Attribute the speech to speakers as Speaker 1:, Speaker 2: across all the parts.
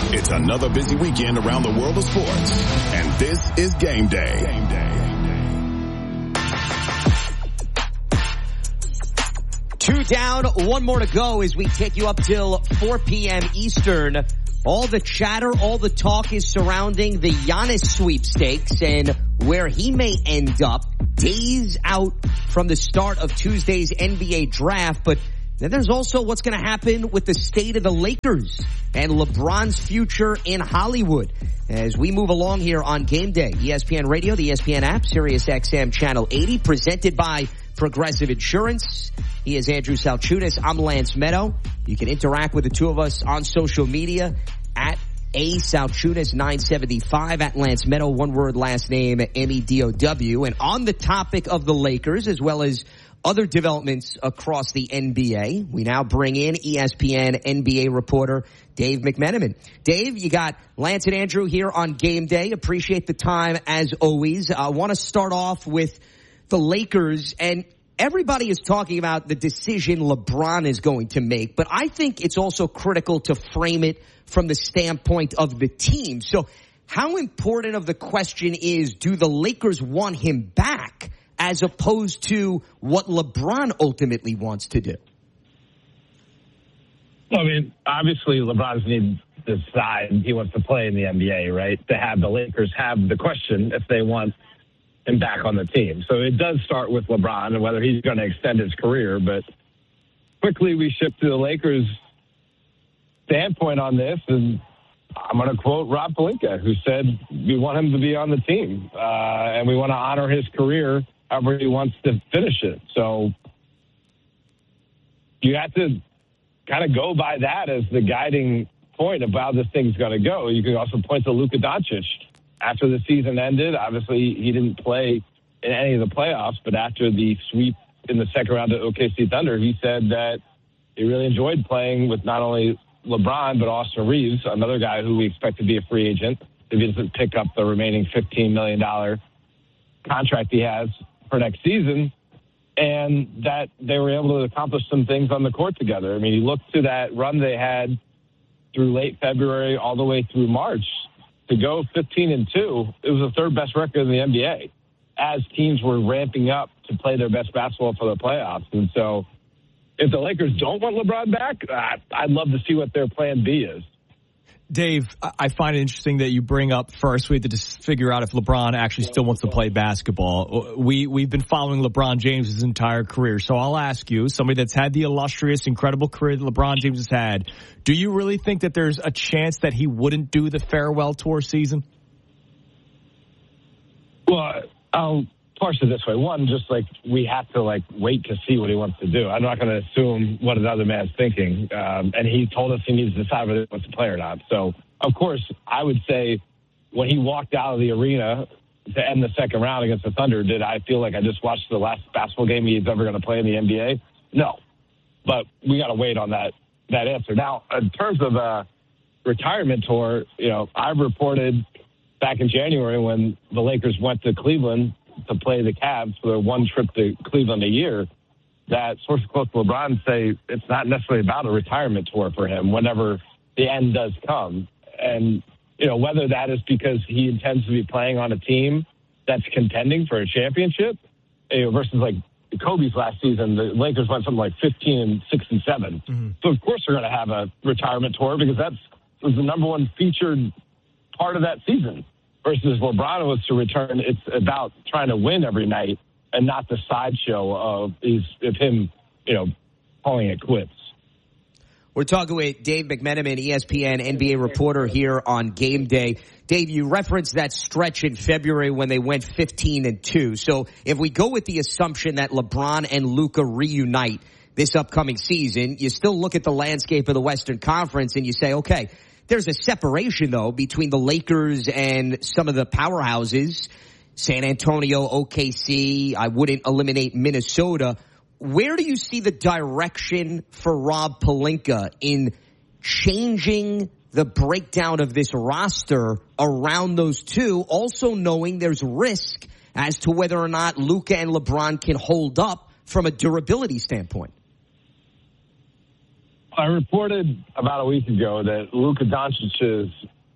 Speaker 1: It's another busy weekend around the world of sports, and this is Game Day. Game Day.
Speaker 2: 2 down, 1 more to go as we take you up till 4 p.m. Eastern. All the chatter, all the talk is surrounding the Giannis sweepstakes and where he may end up days out from the start of Tuesday's NBA draft. But then there's also what's going to happen with the state of the Lakers and LeBron's future in Hollywood. As we move along here on Game Day, ESPN Radio, the ESPN app, Sirius XM Channel 80, presented by Progressive Insurance. He is Andrew Salchunas. I'm Lance Meadow. You can interact with the two of us on social media at Salchunas975, at Lance Meadow, one word, last name, MEDOW. And on the topic of the Lakers, as well as other developments across the NBA, we now bring in ESPN NBA reporter Dave McMenamin. Dave, you got Lance and Andrew here on Game Day. Appreciate the time as always. I want to start off with the Lakers, and everybody is talking about the decision LeBron is going to make, but I think it's also critical to frame it from the standpoint of the team. So how important of the question is, do the Lakers want him back as opposed to what LeBron ultimately wants to do?
Speaker 3: Well, I mean, obviously LeBron needs to decide he wants to play in the NBA, right? To have the Lakers have the question if they want him back on the team. So it does start with LeBron and whether he's going to extend his career. But quickly we shift to the Lakers' standpoint on this, and I'm going to quote Rob Pelinka, who said we want him to be on the team, and we want to honor his career however he wants to finish it. So you have to kind of go by that as the guiding point of how this thing's going to go. You can also point to Luka Doncic. After the season ended, obviously he didn't play in any of the playoffs, but after the sweep in the second round of OKC Thunder, he said that he really enjoyed playing with not only LeBron, but Austin Reeves, another guy who we expect to be a free agent if he doesn't pick up the remaining $15 million contract he has for next season, and that they were able to accomplish some things on the court together. I mean, you look to that run they had through late February all the way through March. To go 15-2, it was the third best record in the NBA as teams were ramping up to play their best basketball for the playoffs. And so if the Lakers don't want LeBron back, I'd love to see what their plan B is.
Speaker 4: Dave, I find it interesting that you bring up first we have to just figure out if LeBron actually still wants to play basketball. We've been following LeBron James his entire career. So I'll ask you, somebody that's had the illustrious, incredible career that LeBron James has had, do you really think that there's a chance that he wouldn't do the farewell tour season?
Speaker 3: Well, I'll parse it this way. One, just like we have to wait to see what he wants to do. I'm not going to assume what another man's thinking. And he told us he needs to decide whether he wants to play or not. So, of course, I would say when he walked out of the arena to end the second round against the Thunder, did I feel like I just watched the last basketball game he's ever going to play in the NBA? No. But we got to wait on that answer. Now, in terms of retirement tour, I reported back in January when the Lakers went to Cleveland to play the Cavs for one trip to Cleveland a year, that sources close to LeBron say it's not necessarily about a retirement tour for him whenever the end does come. And, whether that is because he intends to be playing on a team that's contending for a championship versus like Kobe's last season, the Lakers went something like 15-6-7. Mm-hmm. So, of course, they're going to have a retirement tour because that was the number one featured part of that season. Versus LeBron was to return, it's about trying to win every night and not the sideshow of him, calling it quits.
Speaker 2: We're talking with Dave McMenamin, ESPN NBA reporter here on Game Day. Dave, you referenced that stretch in February when they went 15-2. So if we go with the assumption that LeBron and Luka reunite this upcoming season, you still look at the landscape of the Western Conference and you say, okay, there's a separation, though, between the Lakers and some of the powerhouses, San Antonio, OKC. I wouldn't eliminate Minnesota. Where do you see the direction for Rob Pelinka in changing the breakdown of this roster around those two, also knowing there's risk as to whether or not Luka and LeBron can hold up from a durability standpoint?
Speaker 3: I reported about a week ago that Luka Doncic's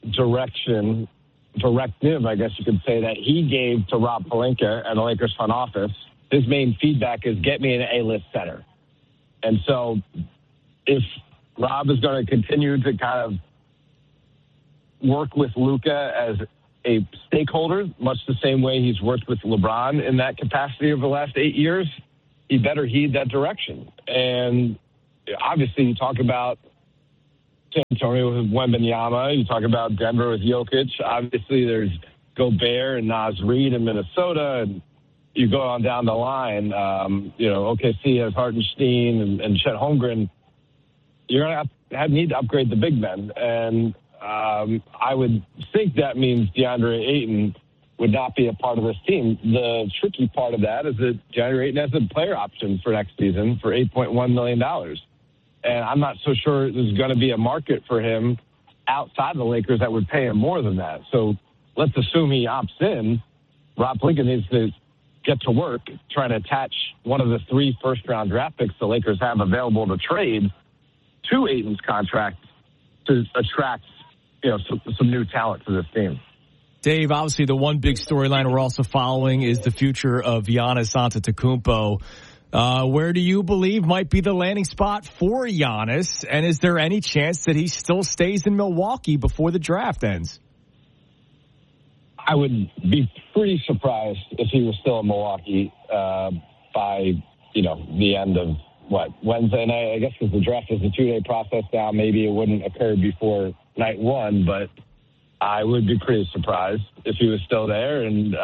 Speaker 3: directive, I guess you could say, that he gave to Rob Pelinka and the Lakers front office, his main feedback is get me an A-list center. And so if Rob is going to continue to kind of work with Luka as a stakeholder, much the same way he's worked with LeBron in that capacity over the last 8 years, he better heed that direction. And obviously you talk about San Antonio with Wembanyama. You talk about Denver with Jokic. Obviously, there's Gobert and Naz Reid in Minnesota, and you go on down the line. OKC has Hartenstein and Chet Holmgren. You're going to need to upgrade the big men, and I would think that means DeAndre Ayton would not be a part of this team. The tricky part of that is that DeAndre Ayton has a player option for next season for $8.1 million. And I'm not so sure there's going to be a market for him outside the Lakers that would pay him more than that. So let's assume he opts in. Rob Pelinka needs to get to work trying to attach one of the 3 first-round draft picks the Lakers have available to trade to Ayton's contract to attract some new talent to this team.
Speaker 4: Dave, obviously the one big storyline we're also following is the future of Giannis Antetokounmpo. Where do you believe might be the landing spot for Giannis? And is there any chance that he still stays in Milwaukee before the draft ends?
Speaker 3: I would be pretty surprised if he was still in Milwaukee by, the end of, Wednesday night? I guess because the draft is a 2-day process now. Maybe it wouldn't occur before night 1, but I would be pretty surprised if he was still there. And,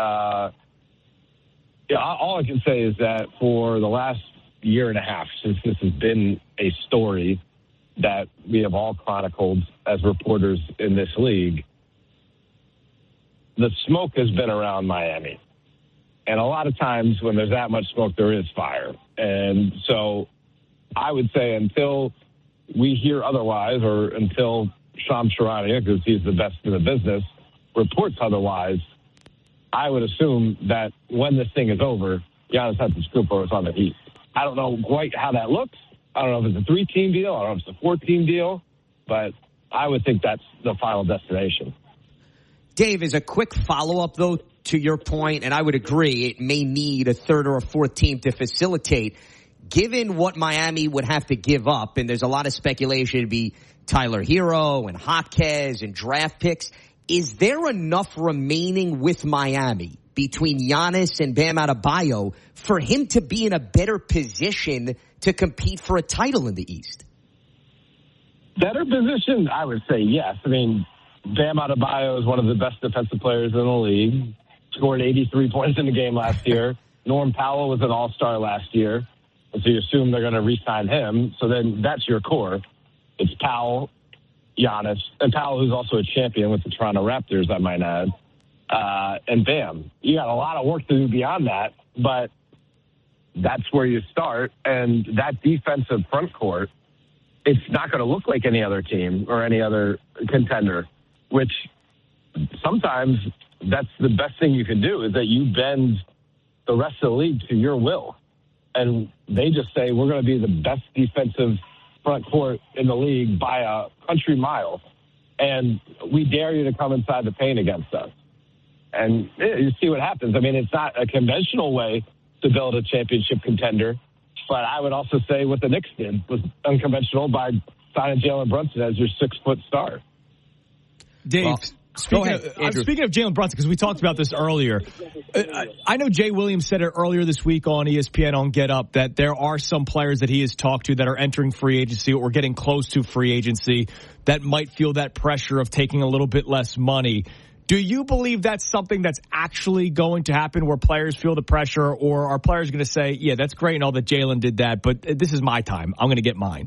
Speaker 3: all I can say is that for the last year and a half, since this has been a story that we have all chronicled as reporters in this league, the smoke has been around Miami. And a lot of times when there's that much smoke, there is fire. And so I would say until we hear otherwise, or until Shams Charania, because he's the best in the business, reports otherwise, I would assume that when this thing is over, Giannis Antetokounmpo is on the Heat. I don't know quite how that looks. I don't know if it's a 3-team deal. I don't know if it's a 4-team deal. But I would think that's the final destination.
Speaker 2: Dave, as a quick follow-up, though, to your point, and I would agree, it may need a 3rd or a 4th team to facilitate. Given what Miami would have to give up, and there's a lot of speculation to be Tyler Hero and Jaquez and draft picks, is there enough remaining with Miami between Giannis and Bam Adebayo for him to be in a better position to compete for a title in the East?
Speaker 3: Better position? I would say yes. I mean, Bam Adebayo is one of the best defensive players in the league. Scored 83 points in the game last year. Norm Powell was an all-star last year. So you assume they're going to re-sign him. So then that's your core. It's Powell, Giannis, and Powell, who's also a champion with the Toronto Raptors, I might add, and Bam. You got a lot of work to do beyond that, but that's where you start. And that defensive front court, it's not going to look like any other team or any other contender, which sometimes that's the best thing you can do, is that you bend the rest of the league to your will. And they just say, we're going to be the best defensive front court in the league by a country mile, and we dare you to come inside the paint against us. And you see what happens. I mean, it's not a conventional way to build a championship contender, but I would also say what the Knicks did was unconventional by signing Jalen Brunson as your 6-foot star.
Speaker 4: Dave, speaking of Jalen Brunson, because we talked about this earlier, I know Jay Williams said it earlier this week on ESPN on Get Up that there are some players that he has talked to that are entering free agency or getting close to free agency that might feel that pressure of taking a little bit less money. Do you believe that's something that's actually going to happen, where players feel the pressure, or are players going to say, yeah, that's great and all that Jalen did that, but this is my time. I'm going to get mine?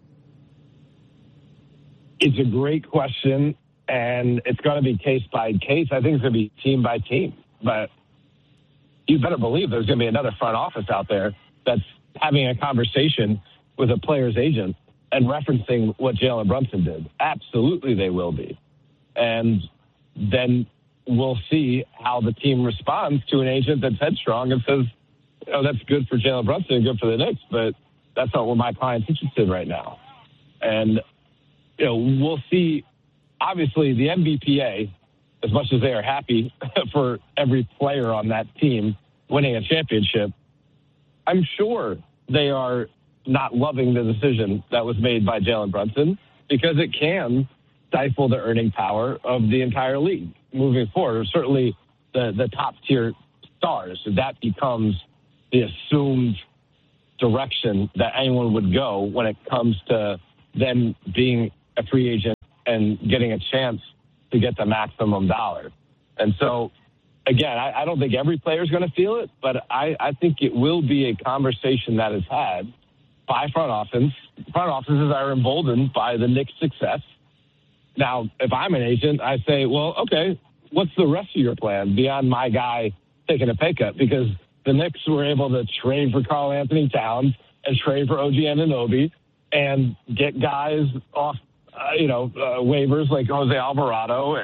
Speaker 3: It's a great question. And it's going to be case by case. I think it's going to be team by team. But you better believe there's going to be another front office out there that's having a conversation with a player's agent and referencing what Jalen Brunson did. Absolutely they will be. And then we'll see how the team responds to an agent that's headstrong and says, that's good for Jalen Brunson and good for the Knicks, but that's not what my client's interested in right now. And, we'll see. Obviously, the NBPA, as much as they are happy for every player on that team winning a championship, I'm sure they are not loving the decision that was made by Jalen Brunson, because it can stifle the earning power of the entire league moving forward. Certainly the top-tier stars. That becomes the assumed direction that anyone would go when it comes to them being a free agent and getting a chance to get the maximum dollar. And so, again, I don't think every player is going to feel it, but I think it will be a conversation that is had by front offices. Front offices are emboldened by the Knicks' success. Now, if I'm an agent, I say, well, okay, what's the rest of your plan beyond my guy taking a pay cut? Because the Knicks were able to trade for Karl Anthony Towns and trade for OG Anunoby and get guys off, waivers like Jose Alvarado.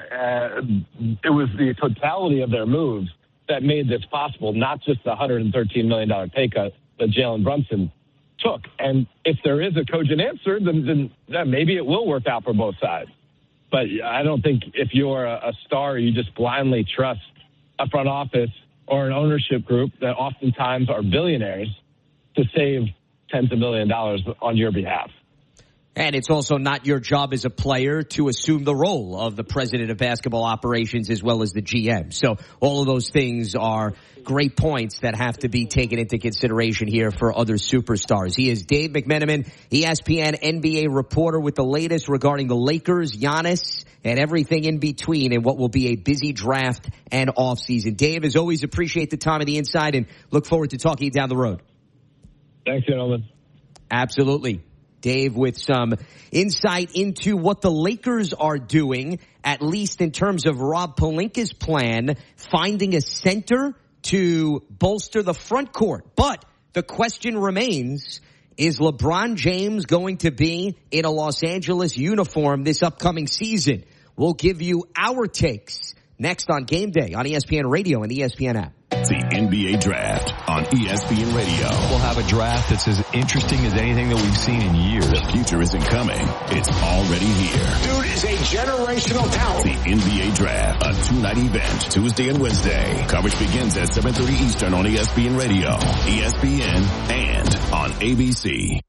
Speaker 3: It was the totality of their moves that made this possible, not just the $113 million pay cut that Jalen Brunson took. And if there is a cogent answer, then maybe it will work out for both sides. But I don't think if you're a star, you just blindly trust a front office or an ownership group that oftentimes are billionaires to save tens of millions of dollars on your behalf.
Speaker 2: And it's also not your job as a player to assume the role of the president of basketball operations as well as the GM. So all of those things are great points that have to be taken into consideration here for other superstars. He is Dave McMenamin, ESPN NBA reporter with the latest regarding the Lakers, Giannis, and everything in between in what will be a busy draft and offseason. Dave, as always, appreciate the time and the insight and look forward to talking you down the road.
Speaker 3: Thanks, gentlemen.
Speaker 2: Absolutely. Dave with some insight into what the Lakers are doing, at least in terms of Rob Pelinka's plan, finding a center to bolster the front court. But the question remains, is LeBron James going to be in a Los Angeles uniform this upcoming season? We'll give you our takes next on Game Day on ESPN Radio and the ESPN app.
Speaker 1: The NBA Draft on ESPN Radio.
Speaker 5: We'll have a draft that's as interesting as anything that we've seen in years.
Speaker 1: The future isn't coming. It's already here.
Speaker 6: Dude is a generational talent.
Speaker 1: The NBA Draft, a two-night event, Tuesday and Wednesday. Coverage begins at 7:30 Eastern on ESPN Radio, ESPN, and on ABC.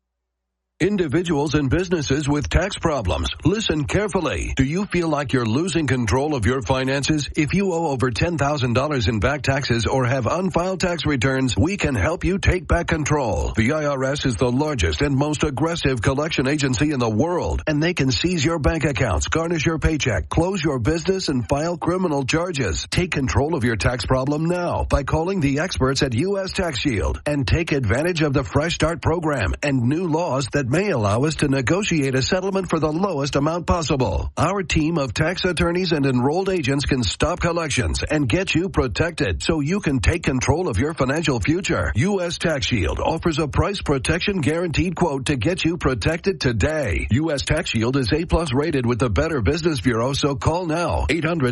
Speaker 7: Individuals and businesses with tax problems, listen carefully. Do you feel like you're losing control of your finances? If you owe over $10,000 in back taxes or have unfiled tax returns, we can help you take back control. The IRS is the largest and most aggressive collection agency in the world, and they can seize your bank accounts, garnish your paycheck, close your business, and file criminal charges. Take control of your tax problem now by calling the experts at U.S. Tax Shield and take advantage of the Fresh Start program and new laws that may allow us to negotiate a settlement for the lowest amount possible. Our team of tax attorneys and enrolled agents can stop collections and get you protected so you can take control of your financial future. U.S. Tax Shield offers a price protection guaranteed quote to get you protected today. U.S. Tax Shield is A+ rated with the Better Business Bureau, so call now.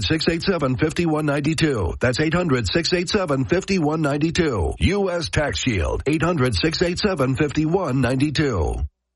Speaker 7: 800-687-5192. That's 800-687-5192. U.S. Tax Shield. 800-687-5192.